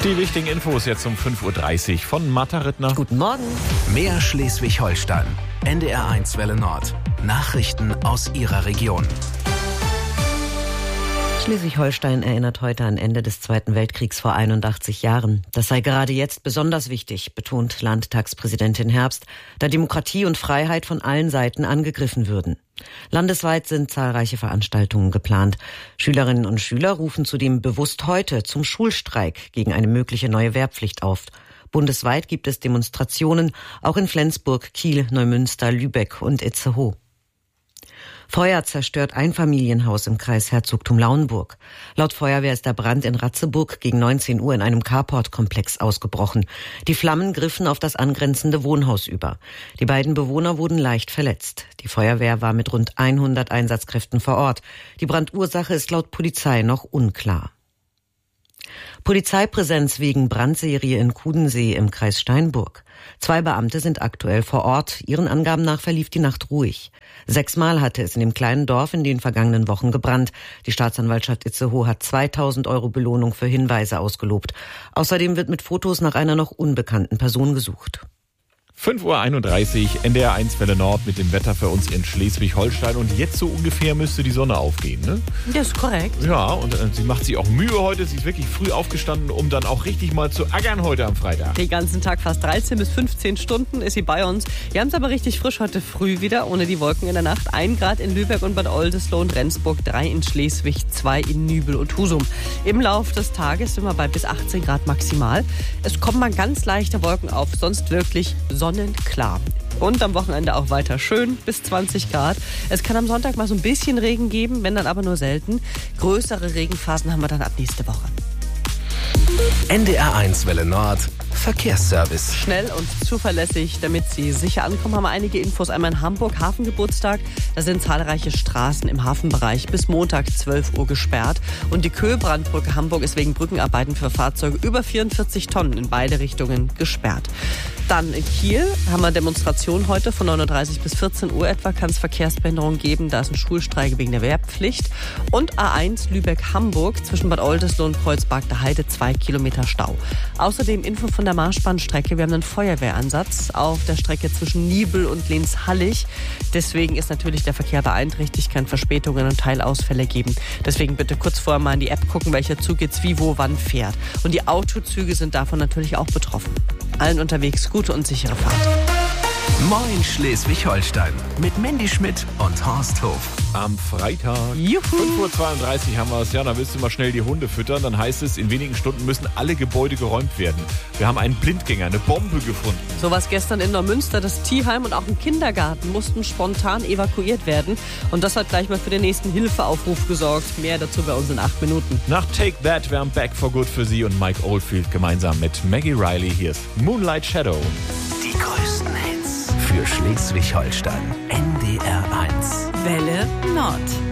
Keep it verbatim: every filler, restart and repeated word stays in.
Die wichtigen Infos jetzt um fünf Uhr dreißig von Martha Rittner. Guten Morgen. Mehr Schleswig-Holstein. N D R eins Welle Nord. Nachrichten aus Ihrer Region. Schleswig-Holstein erinnert heute an Ende des Zweiten Weltkriegs vor einundachtzig Jahren. Das sei gerade jetzt besonders wichtig, betont Landtagspräsidentin Herbst, da Demokratie und Freiheit von allen Seiten angegriffen würden. Landesweit sind zahlreiche Veranstaltungen geplant. Schülerinnen und Schüler rufen zudem bewusst heute zum Schulstreik gegen eine mögliche neue Wehrpflicht auf. Bundesweit gibt es Demonstrationen, auch in Flensburg, Kiel, Neumünster, Lübeck und Itzehoe. Feuer zerstört Einfamilienhaus im Kreis Herzogtum Lauenburg. Laut Feuerwehr ist der Brand in Ratzeburg gegen neunzehn Uhr in einem Carport-Komplex ausgebrochen. Die Flammen griffen auf das angrenzende Wohnhaus über. Die beiden Bewohner wurden leicht verletzt. Die Feuerwehr war mit rund hundert Einsatzkräften vor Ort. Die Brandursache ist laut Polizei noch unklar. Polizeipräsenz wegen Brandserie in Kudensee im Kreis Steinburg. Zwei Beamte sind aktuell vor Ort. Ihren Angaben nach verlief die Nacht ruhig. Sechsmal hatte es in dem kleinen Dorf in den vergangenen Wochen gebrannt. Die Staatsanwaltschaft Itzehoe hat zweitausend Euro Belohnung für Hinweise ausgelobt. Außerdem wird mit Fotos nach einer noch unbekannten Person gesucht. fünf Uhr einunddreißig, N D R eins Welle Nord mit dem Wetter für uns in Schleswig-Holstein. Und jetzt so ungefähr müsste die Sonne aufgehen, ne? Das ist korrekt. Ja, und äh, sie macht sich auch Mühe heute. Sie ist wirklich früh aufgestanden, um dann auch richtig mal zu ackern heute am Freitag. Den ganzen Tag fast dreizehn bis fünfzehn Stunden ist sie bei uns. Wir haben es aber richtig frisch heute früh wieder, ohne die Wolken in der Nacht. Ein Grad in Lübeck und Bad Oldesloe und Rendsburg, drei in Schleswig, zwei in Nübel und Husum. Im Laufe des Tages sind wir bei bis achtzehn Grad maximal. Es kommen mal ganz leichte Wolken auf, sonst wirklich sonnenklar. Und am Wochenende auch weiter schön, bis zwanzig Grad. Es kann am Sonntag mal so ein bisschen Regen geben, wenn dann aber nur selten. Größere Regenphasen haben wir dann ab nächste Woche. N D R eins Welle Nord. Verkehrsservice. Schnell und zuverlässig, damit Sie sicher ankommen, haben wir einige Infos. Einmal in Hamburg, Hafengeburtstag. Da sind zahlreiche Straßen im Hafenbereich bis Montag zwölf Uhr gesperrt. Und die Köhlbrandbrücke Hamburg ist wegen Brückenarbeiten für Fahrzeuge über vierundvierzig Tonnen in beide Richtungen gesperrt. Dann in Kiel haben wir Demonstrationen heute von neun Uhr dreißig bis vierzehn Uhr etwa. Kann es Verkehrsbehinderungen geben. Da ist ein Schulstreik wegen der Wehrpflicht. Und A eins Lübeck-Hamburg zwischen Bad Oldesloe und Kreuzberg der Heide zwei Kilometer Stau. Außerdem Info von der Marschbahnstrecke. Wir haben einen Feuerwehransatz auf der Strecke zwischen Nibel und Lehns-Hallig. Deswegen ist natürlich der Verkehr beeinträchtigt, kann Verspätungen und Teilausfälle geben. Deswegen bitte kurz vorher mal in die App gucken, welcher Zug jetzt wie, wo, wann fährt. Und die Autozüge sind davon natürlich auch betroffen. Allen unterwegs gute und sichere Fahrt. Moin Schleswig-Holstein mit Mandy Schmidt und Horst Hof. Am Freitag. Juhu. fünf Uhr zweiunddreißig haben wir es. Ja, dann willst du mal schnell die Hunde füttern. Dann heißt es, in wenigen Stunden müssen alle Gebäude geräumt werden. Wir haben einen Blindgänger, eine Bombe gefunden. So was gestern in Neumünster. Das Tierheim und auch ein Kindergarten mussten spontan evakuiert werden. Und das hat gleich mal für den nächsten Hilfeaufruf gesorgt. Mehr dazu bei uns in acht Minuten. Nach Take That, wir haben Back for Good für Sie und Mike Oldfield gemeinsam mit Maggie Riley. Hier ist Moonlight Shadow. Die größten Hits für Schleswig-Holstein. N D R eins. Welle Nord.